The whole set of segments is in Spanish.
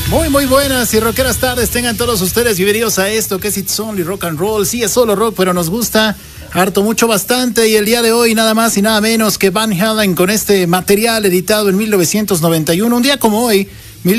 Muy buenas y rockeras tardes tengan todos ustedes. Bienvenidos a esto que es It's Only Rock and Roll. Sí, es solo rock, pero nos gusta harto, mucho, bastante. Y el día de hoy nada más y nada menos que Van Halen con este material editado en 1991. Un día como hoy,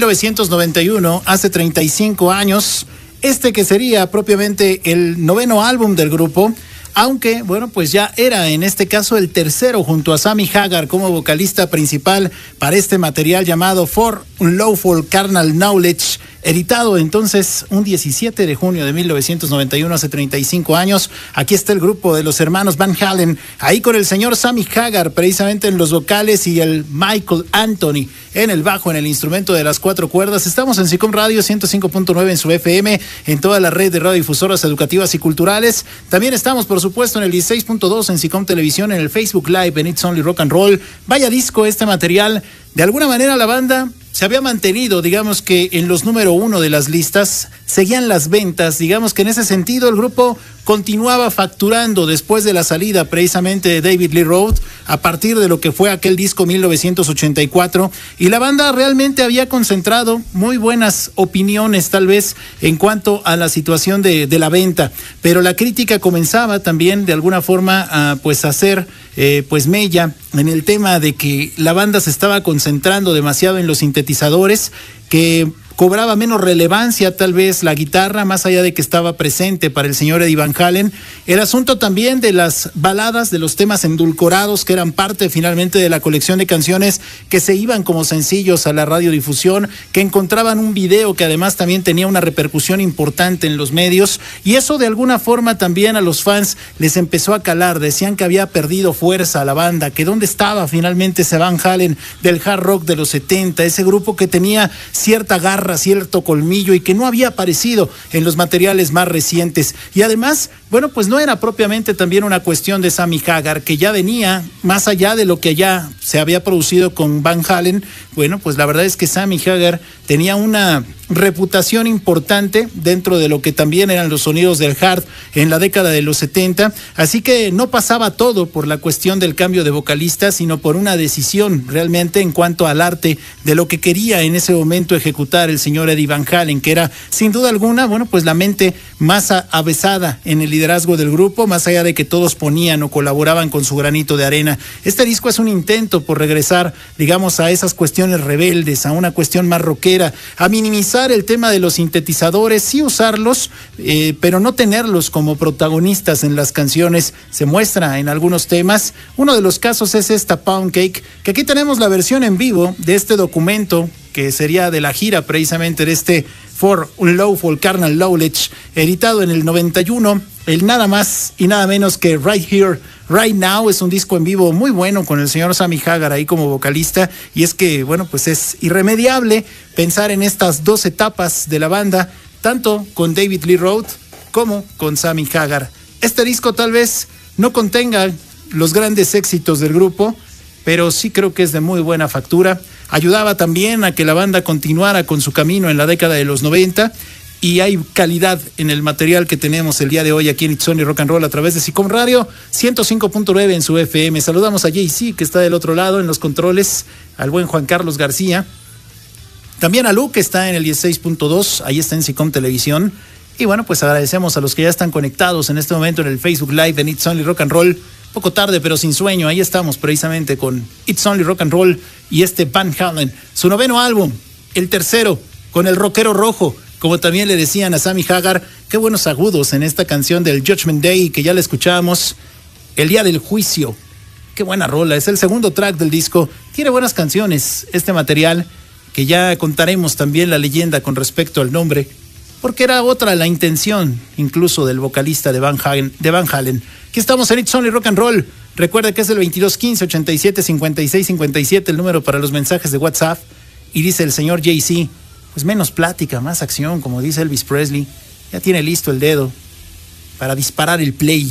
1991, hace 35 años, este que sería propiamente el noveno álbum del grupo. Aunque, bueno, pues ya era en este caso el tercero junto a Sammy Hagar como vocalista principal para este material llamado For Unlawful Carnal Knowledge, editado entonces un 17 de junio de 1991, hace 35 años. Aquí está el grupo de los hermanos Van Halen, ahí con el señor Sammy Hagar precisamente en los vocales y el Michael Anthony en el bajo, en el instrumento de las 4 cuerdas. Estamos en SICOM Radio 105.9 en su FM, en toda la red de radiodifusoras educativas y culturales. También estamos, por supuesto, en el 16.2 en SICOM Televisión, en el Facebook Live, en It's Only Rock and Roll. Vaya disco este material. De alguna manera la banda se había mantenido, digamos que en los número 1 de las listas, seguían las ventas, digamos que en ese sentido el grupo continuaba facturando después de la salida precisamente de David Lee Roth, a partir de lo que fue aquel disco 1984, y la banda realmente había concentrado muy buenas opiniones tal vez en cuanto a la situación de la venta, pero la crítica comenzaba también de alguna forma a pues hacer pues mella en el tema de que la banda se estaba concentrando demasiado en los sintetizadores, que cobraba menos relevancia tal vez la guitarra, más allá de que estaba presente para el señor Eddie Van Halen. El asunto también de las baladas, de los temas endulcorados que eran parte finalmente de la colección de canciones que se iban como sencillos a la radiodifusión, que encontraban un video que además también tenía una repercusión importante en los medios, y eso de alguna forma también a los fans les empezó a calar. Decían que había perdido fuerza a la banda, que dónde estaba finalmente ese Van Halen del hard rock de los 70, ese grupo que tenía cierta garra, cierto colmillo y que no había aparecido en los materiales más recientes. Y además, bueno, pues no era propiamente también una cuestión de Sammy Hagar, que ya venía más allá de lo que ya se había producido con Van Halen. Bueno, pues la verdad es que Sammy Hagar tenía una reputación importante dentro de lo que también eran los sonidos del hard en la década de los 70, así que no pasaba todo por la cuestión del cambio de vocalista, sino por una decisión realmente en cuanto al arte de lo que quería en ese momento ejecutar el señor Eddie Van Halen, que era sin duda alguna, bueno, pues la mente más avesada en el liderazgo del grupo, más allá de que todos ponían o colaboraban con su granito de arena. Este disco es un intento por regresar, digamos, a esas cuestiones rebeldes, a una cuestión más rockera, a minimizar el tema de los sintetizadores, sí usarlos, pero no tenerlos como protagonistas en las canciones. Se muestra en algunos temas. Uno de los casos es esta Pound Cake, que aquí tenemos la versión en vivo de este documento, que sería de la gira precisamente de este For Unlawful Carnal Knowledge, editado en el 91, el nada más y nada menos que Right Here, Right Now. Es un disco en vivo muy bueno con el señor Sammy Hagar ahí como vocalista, y es que, bueno, pues es irremediable pensar en estas dos etapas de la banda, tanto con David Lee Roth como con Sammy Hagar. Este disco tal vez no contenga los grandes éxitos del grupo, pero sí creo que es de muy buena factura. Ayudaba también a que la banda continuara con su camino en la década de los 90, y hay calidad en el material que tenemos el día de hoy aquí en It's Only Rock and Roll a través de SICOM Radio 105.9 en su FM. Saludamos a JC, que está del otro lado en los controles, al buen Juan Carlos García, también a Luke, que está en el 16.2, ahí está en SICOM Televisión. Y bueno, pues agradecemos a los que ya están conectados en este momento en el Facebook Live en It's Only Rock and Roll. Poco tarde, pero sin sueño. Ahí estamos precisamente con It's Only Rock and Roll y este Van Halen, su noveno álbum, el tercero, con el rockero rojo, como también le decían a Sammy Hagar. Qué buenos agudos en esta canción del Judgment Day, que ya la escuchábamos, el día del juicio. Qué buena rola, es el segundo track del disco. Tiene buenas canciones este material, que ya contaremos también la leyenda con respecto al nombre, porque era otra la intención incluso del vocalista de Van Halen. Aquí estamos en It's Only Rock and Roll. Recuerda que es el 2215-875657 el número para los mensajes de WhatsApp. Y dice el señor JC, pues menos plática, más acción, como dice Elvis Presley. Ya tiene listo el dedo para disparar el play.